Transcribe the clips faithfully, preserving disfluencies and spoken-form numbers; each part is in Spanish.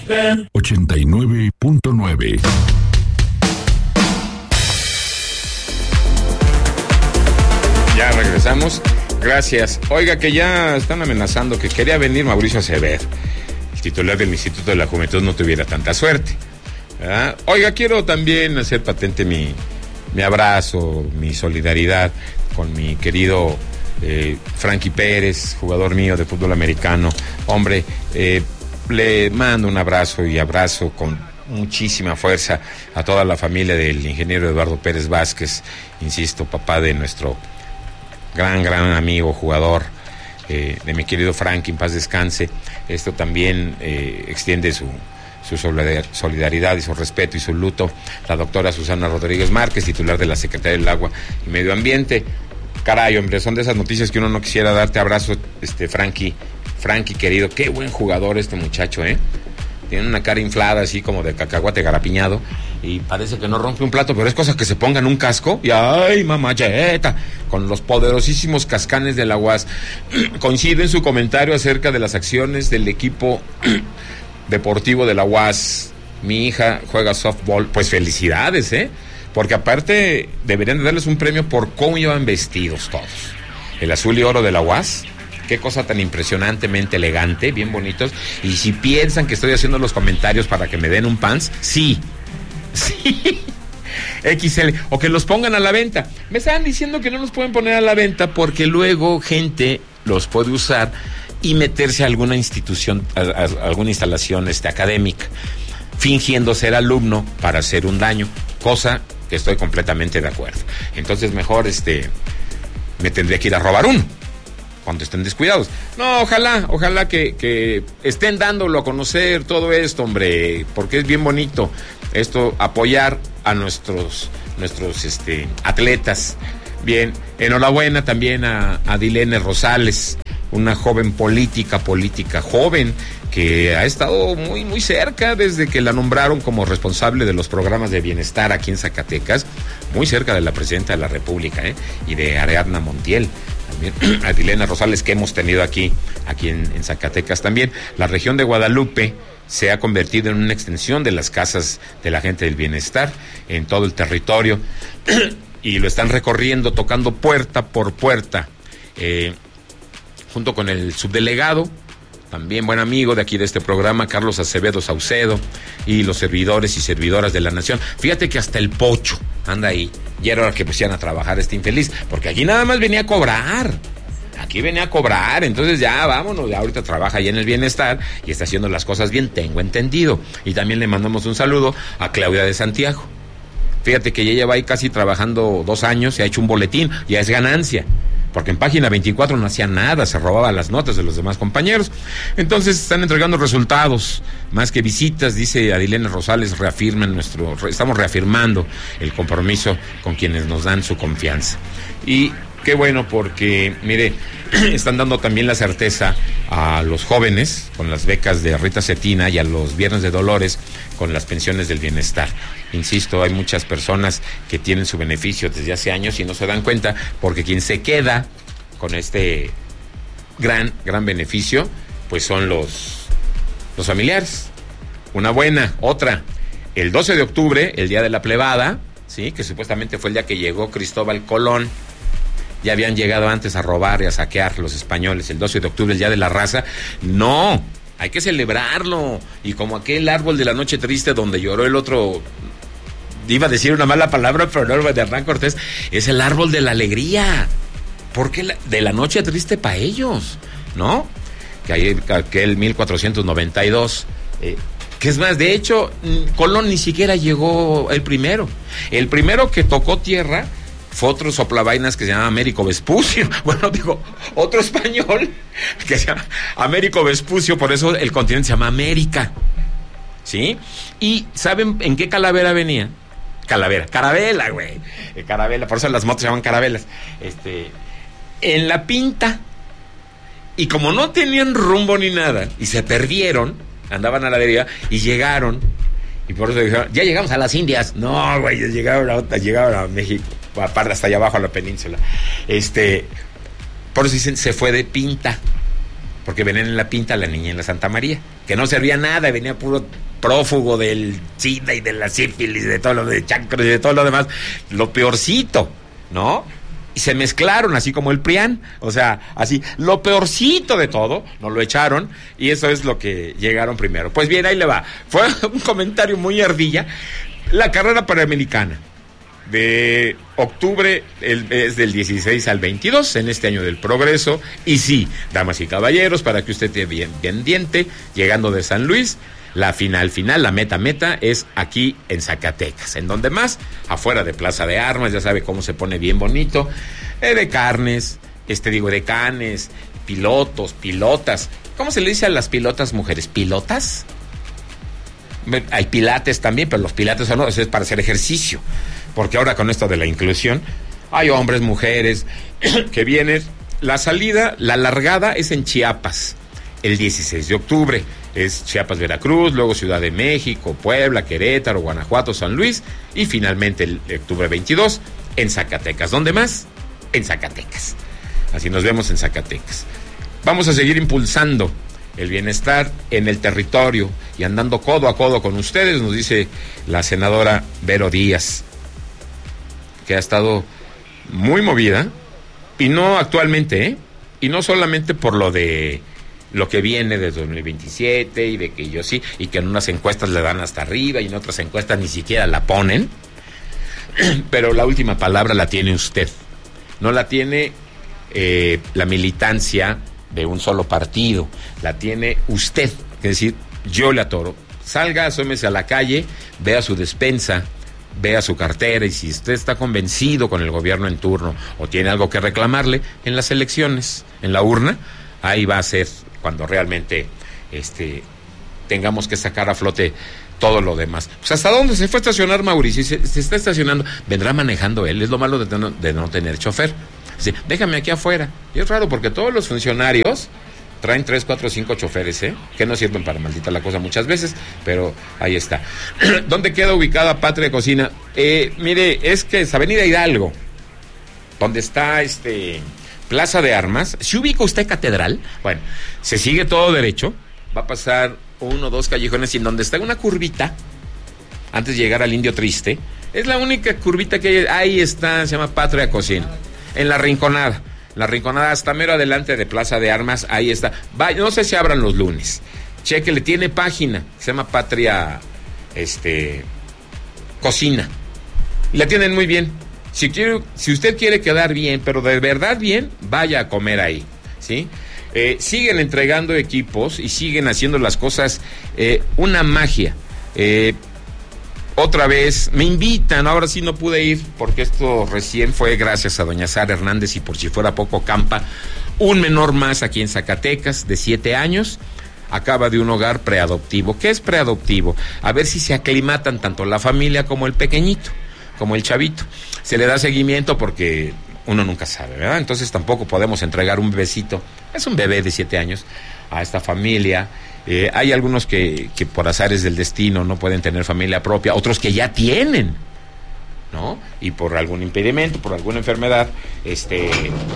ochenta y nueve punto nueve. Ya regresamos. Gracias. Oiga, que ya están amenazando que quería venir Mauricio Acevedo, el titular del Instituto de la Juventud, no tuviera tanta suerte. ¿Verdad? Oiga, quiero también hacer patente mi, mi abrazo, mi solidaridad con mi querido eh, Frankie Pérez, jugador mío de fútbol americano. Hombre, eh, le mando un abrazo y abrazo con muchísima fuerza a toda la familia del ingeniero Eduardo Pérez Vázquez, insisto, papá de nuestro gran, gran amigo, jugador, eh, de mi querido Frankie, en paz descanse. Esto también eh, extiende su, su solidaridad y su respeto y su luto. La doctora Susana Rodríguez Márquez, titular de la Secretaría del Agua y Medio Ambiente. Caray, hombre, son de esas noticias que uno no quisiera darte. Abrazo, este, Frankie, Frankie querido, qué buen jugador este muchacho, ¿eh? Tiene una cara inflada así como de cacahuate garapiñado y parece que no rompe un plato, pero es cosa que se pongan un casco y ¡ay, mamacheta! Con los poderosísimos Cascanes de la U A S. Coincide en su comentario acerca de las acciones del equipo deportivo de la U A S. Mi hija juega softball, pues felicidades, ¿eh? Porque aparte deberían de darles un premio por cómo llevan vestidos todos. El azul y oro de la U A S. Qué cosa tan impresionantemente elegante, bien bonitos. Y si piensan que estoy haciendo los comentarios para que me den un pants, sí, sí, equis ele, o que los pongan a la venta. Me estaban diciendo que no los pueden poner a la venta porque luego gente los puede usar y meterse a alguna institución, a, a, a alguna instalación este, académica, fingiendo ser alumno para hacer un daño, cosa que estoy completamente de acuerdo. Entonces mejor este me tendría que ir a robar uno cuando estén descuidados. No, ojalá, ojalá que, que estén dándolo a conocer todo esto, hombre, porque es bien bonito esto, apoyar a nuestros, nuestros este, atletas. Bien, enhorabuena también a, a Dilene Rosales, una joven política, política joven, que ha estado muy, muy cerca desde que la nombraron como responsable de los programas de bienestar aquí en Zacatecas, muy cerca de la presidenta de la República, ¿eh? Y de Ariadna Montiel. También a Dilene Rosales, que hemos tenido aquí, aquí en, en Zacatecas también. La región de Guadalupe se ha convertido en una extensión de las casas de la gente del bienestar en todo el territorio y lo están recorriendo, tocando puerta por puerta, eh, junto con el subdelegado, también buen amigo de aquí de este programa, Carlos Acevedo Saucedo, y los servidores y servidoras de la nación. Fíjate que hasta el Pocho anda ahí. Y era hora que pusieran a trabajar este infeliz, porque aquí nada más venía a cobrar. Aquí venía a cobrar, entonces ya vámonos, ya ahorita trabaja ahí en el bienestar y está haciendo las cosas bien, tengo entendido. Y también le mandamos un saludo a Claudia de Santiago. Fíjate que ella lleva ahí casi trabajando dos años, se ha hecho un boletín, ya es ganancia. Porque en página veinticuatro no hacía nada, se robaba las notas de los demás compañeros. Entonces están entregando resultados, más que visitas, dice Adilene Rosales, reafirman nuestro, estamos reafirmando el compromiso con quienes nos dan su confianza. Y qué bueno porque, mire, están dando también la certeza a los jóvenes con las becas de Rita Cetina y a los Viernes de Dolores con las pensiones del bienestar. Insisto, hay muchas personas que tienen su beneficio desde hace años y no se dan cuenta, porque quien se queda con este gran, gran beneficio, pues son los, los familiares. Una buena, otra. El doce de octubre, el día de la plebada, ¿sí? Que supuestamente fue el día que llegó Cristóbal Colón. Ya habían llegado antes a robar y a saquear los españoles. El doce de octubre, el día de la raza. No, hay que celebrarlo. Y como aquel árbol de la noche triste donde lloró el otro, iba a decir una mala palabra, pero no, de Hernán Cortés, es el árbol de la alegría. Porque la, de la noche triste para ellos, ¿no? Que ahí, aquel mil cuatrocientos noventa y dos, eh, que es más, de hecho, Colón ni siquiera llegó el primero. El primero que tocó tierra fue otro soplavainas que se llama Américo Vespucio. Bueno, digo, otro español que se llama Américo Vespucio, por eso el continente se llama América. ¿Sí? ¿Y saben en qué calavera venía? Calavera, carabela, güey. Eh, carabela, por eso las motos se llaman carabelas. Este, en la Pinta. Y como no tenían rumbo ni nada, y se perdieron, andaban a la deriva, y llegaron, y por eso dijeron, ya llegamos a las Indias. No, güey, llegaron a, llegaron a México, aparte hasta allá abajo a la península. Este, por eso dicen, se fue de Pinta, porque venían en la Pinta la niña en la Santa María, que no servía nada, venía puro prófugo del SIDA y de la sífilis, de todo lo de chancros y de todo lo demás, lo peorcito, ¿no? Y se mezclaron, así como el PRIAN, o sea, así, lo peorcito de todo, nos lo echaron, y eso es lo que llegaron primero. Pues bien, ahí le va. Fue un comentario muy ardilla. La carrera panamericana de octubre el, es del dieciséis al veintidós, en este año del progreso, y sí, damas y caballeros, para que usted esté bien pendiente, llegando de San Luis, la final final, la meta meta es aquí en Zacatecas, en donde más, afuera de Plaza de Armas, ya sabe cómo se pone bien bonito, eh, de carnes, este digo, de canes, pilotos, pilotas. ¿Cómo se le dice a las pilotas mujeres? ¿Pilotas? Hay pilates también, pero los pilates son, eso es para hacer ejercicio, porque ahora con esto de la inclusión hay hombres, mujeres que vienen. La salida, la largada es en Chiapas el dieciséis de octubre, es Chiapas, Veracruz, luego Ciudad de México, Puebla, Querétaro, Guanajuato, San Luis, y finalmente el octubre veintidós en Zacatecas. ¿Dónde más? En Zacatecas. Así nos vemos en Zacatecas. Vamos a seguir impulsando el bienestar en el territorio y andando codo a codo con ustedes, nos dice la senadora Vero Díaz, que ha estado muy movida, y no actualmente, ¿eh? Y no solamente por lo de lo que viene de dos mil veintisiete y de que yo sí, y que en unas encuestas le dan hasta arriba y en otras encuestas ni siquiera la ponen, pero la última palabra la tiene usted, no la tiene eh, la militancia de un solo partido, la tiene usted, es decir, yo le atoro. Salga, asómese a la calle, vea su despensa, vea su cartera, y si usted está convencido con el gobierno en turno o tiene algo que reclamarle, en las elecciones, en la urna, ahí va a ser cuando realmente este tengamos que sacar a flote todo lo demás. Pues ¿hasta dónde se fue a estacionar Mauricio? Se, se está estacionando, vendrá manejando él, es lo malo de no, de no tener chofer. Dice, déjame aquí afuera. Y es raro porque todos los funcionarios traen tres, cuatro, cinco choferes, ¿eh? Que no sirven para maldita la cosa muchas veces, pero ahí está. ¿Dónde queda ubicada Patria Cocina? Eh, mire, es que es Avenida Hidalgo, donde está este Plaza de Armas. ¿Se ubica usted Catedral? Bueno, se sigue todo derecho, va a pasar uno o dos callejones y en donde está una curvita, antes de llegar al Indio Triste, es la única curvita que hay, ahí está, se llama Patria Cocina, en la Rinconada. La Rinconada hasta mero adelante de Plaza de Armas, ahí está. Vaya, no sé si abran los lunes. Chéquele, tiene página, se llama Patria este, Cocina. Y la tienen muy bien. Si quiere, si usted quiere quedar bien, pero de verdad bien, vaya a comer ahí, ¿sí? Eh, siguen entregando equipos y siguen haciendo las cosas eh, una magia. Eh, Otra vez, me invitan, ahora sí no pude ir, porque esto recién fue gracias a doña Sara Hernández y por si fuera poco Campa, un menor más aquí en Zacatecas, de siete años, acaba de un hogar preadoptivo. ¿Qué es preadoptivo? A ver si se aclimatan tanto la familia como el pequeñito, como el chavito. Se le da seguimiento porque uno nunca sabe, ¿verdad? Entonces tampoco podemos entregar un bebecito, es un bebé de siete años, a esta familia. Eh, hay algunos que, que por azares del destino no pueden tener familia propia, otros que ya tienen, ¿no? Y por algún impedimento, por alguna enfermedad, este,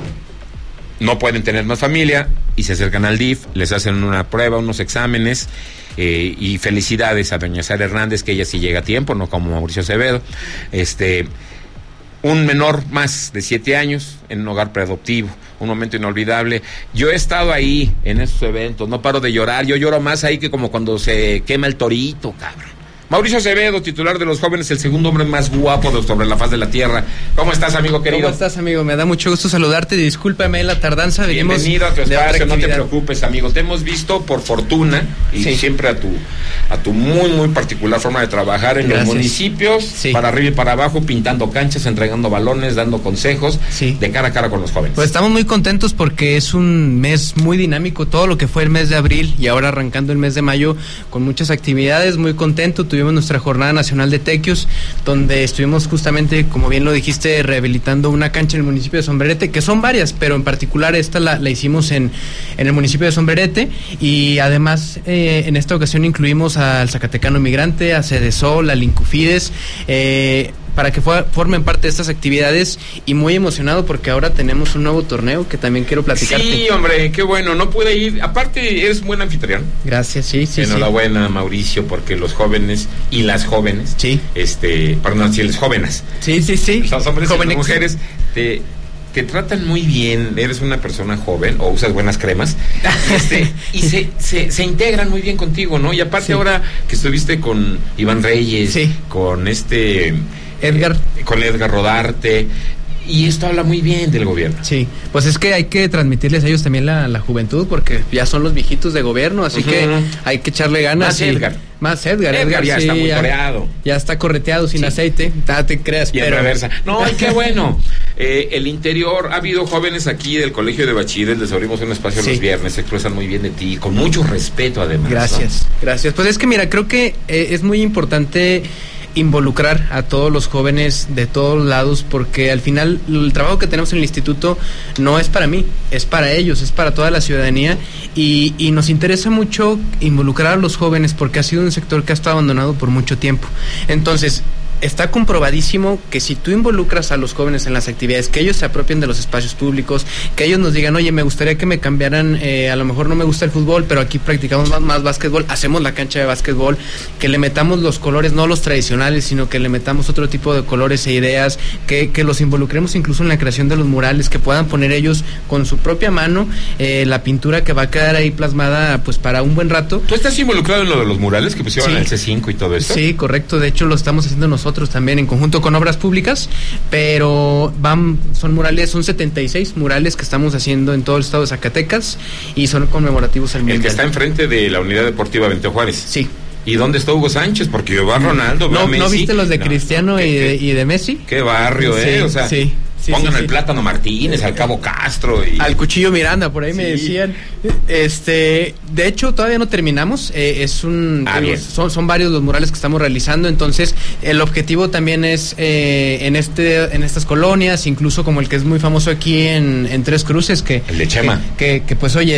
no pueden tener más familia y se acercan al D I F, les hacen una prueba, unos exámenes, eh, y felicidades a doña Sara Hernández, que ella sí llega a tiempo, no como Mauricio Acevedo. Este, un menor más de siete años en un hogar preadoptivo, un momento inolvidable. Yo he estado ahí en esos eventos, no paro de llorar, yo lloro más ahí que como cuando se quema el torito, cabrón. Mauricio Acevedo, titular de Los Jóvenes, el segundo hombre más guapo de, sobre la faz de la tierra. ¿Cómo estás, amigo querido? ¿Cómo estás, amigo? Me da mucho gusto saludarte, discúlpame la tardanza. Bienvenido a tu espacio, no te preocupes, amigo. Te hemos visto por fortuna y sí, siempre a tu a tu muy, muy particular forma de trabajar en Gracias. Los municipios, sí. Para arriba y para abajo, pintando canchas, entregando balones, dando consejos, sí. De cara a cara con los jóvenes. Pues estamos muy contentos porque es un mes muy dinámico, todo lo que fue el mes de abril y ahora arrancando el mes de mayo con muchas actividades, muy contento. Tuvimos nuestra Jornada Nacional de Tequios, donde estuvimos justamente, como bien lo dijiste, rehabilitando una cancha en el municipio de Sombrerete, que son varias, pero en particular esta la, la hicimos en, en el municipio de Sombrerete, y además eh, en esta ocasión incluimos al Zacatecano Migrante, a Cedesol, al Incufides, eh, para que fue, formen parte de estas actividades y muy emocionado porque ahora tenemos un nuevo torneo que también quiero platicarte. Sí, hombre, qué bueno, no pude ir. Aparte, eres buen anfitrión. Gracias, sí, sí. Enhorabuena, sí. Mauricio, porque los jóvenes y las jóvenes, sí. este, perdón, si les jóvenes. Sí, sí, sí. Los hombres Jóvenes. y las mujeres te, te tratan muy bien, eres una persona joven o usas buenas cremas, este, y se, se, se integran muy bien contigo, ¿no? Y aparte sí. ahora que estuviste con Iván Reyes, sí. con este... Edgar. Eh, con Edgar Rodarte... Y esto habla muy bien del gobierno. Sí, pues es que hay que transmitirles a ellos también la, la juventud, porque ya son los viejitos de gobierno, así uh-huh. que hay que echarle ganas. Más y, Edgar. Más Edgar. Edgar, Edgar ya sí, está muy ya, toreado. Ya está correteado sin sí. aceite, no te creas. Y pero... en reversa. No, y qué bueno. Eh, el interior, ha habido jóvenes aquí del Colegio de Bachilleres, les abrimos un espacio sí. los viernes, se expresan muy bien de ti, con mucho respeto además. Gracias, ¿no? gracias. Pues es que mira, creo que eh, es muy importante involucrar a todos los jóvenes de todos lados, porque al final el trabajo que tenemos en el instituto no es para mí, es para ellos, es para toda la ciudadanía y, y nos interesa mucho involucrar a los jóvenes porque ha sido un sector que ha estado abandonado por mucho tiempo. Entonces, está comprobadísimo que si tú involucras a los jóvenes en las actividades, que ellos se apropien de los espacios públicos, que ellos nos digan, oye, me gustaría que me cambiaran, eh, a lo mejor no me gusta el fútbol, pero aquí practicamos más, más básquetbol, hacemos la cancha de básquetbol, que le metamos los colores, no los tradicionales, sino que le metamos otro tipo de colores e ideas, que, que los involucremos incluso en la creación de los murales, que puedan poner ellos con su propia mano eh, la pintura que va a quedar ahí plasmada pues para un buen rato. ¿Tú estás involucrado en lo de los murales que pusieron sí. en el C cinco y todo eso? Sí, correcto, de hecho lo estamos haciendo nosotros también en conjunto con Obras Públicas, pero van, son murales, son setenta y seis murales que estamos haciendo en todo el estado de Zacatecas y son conmemorativos al mundial. El que está enfrente de la Unidad Deportiva Benito Juárez. Sí. ¿Y dónde está Hugo Sánchez? Porque yo va a Ronaldo, no, a Messi. ¿No viste los de no, Cristiano no, y, ¿qué, de, y de Messi? Qué barrio, sí, ¿eh? O sea, sí. Sí, pongan sí, al sí. Plátano Martínez, al Cabo Castro y... al Cuchillo Miranda, por ahí sí. me decían. Este, de hecho, todavía no terminamos. Eh, es un, ah, digo, son, son varios los murales que estamos realizando. Entonces, el objetivo también es eh, en este, en estas colonias, incluso como el que es muy famoso aquí en, en Tres Cruces, que, el de Chema, que, que, que pues oye.